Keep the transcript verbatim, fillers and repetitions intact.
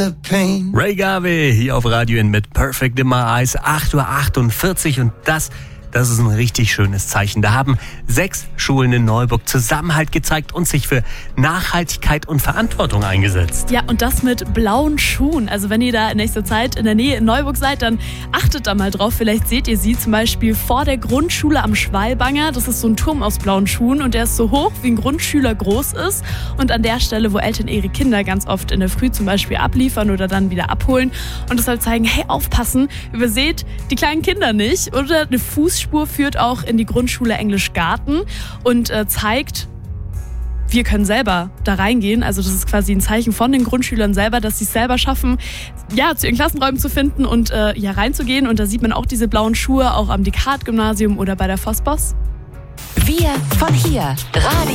Ray Garvey hier auf Radio N mit Perfect in My Eyes, acht Uhr achtundvierzig und das, das ist ein richtig schönes Zeichen. Da haben sechs Schulen in Neuburg Zusammenhalt gezeigt und sich für Nachhaltigkeit und Verantwortung eingesetzt. Ja, und das mit blauen Schuhen. Also wenn ihr da in nächster Zeit in der Nähe in Neuburg seid, dann achtet da mal drauf. Vielleicht seht ihr sie zum Beispiel vor der Grundschule am Schwalbanger. Das ist so ein Turm aus blauen Schuhen und der ist so hoch, wie ein Grundschüler groß ist. Und an der Stelle, wo Eltern ihre Kinder ganz oft in der Früh zum Beispiel abliefern oder dann wieder abholen. Und das soll zeigen, hey, aufpassen, überseht die kleinen Kinder nicht. Oder eine Fußspur führt auch in die Grundschule Englisch Garten und äh, zeigt, wir können selber da reingehen. Also das ist quasi ein Zeichen von den Grundschülern selber, dass sie es selber schaffen, ja, zu ihren Klassenräumen zu finden und äh, ja, reinzugehen. Und da sieht man auch diese blauen Schuhe, auch am Descartes-Gymnasium oder bei der Vosbos. Wir von hier. Radio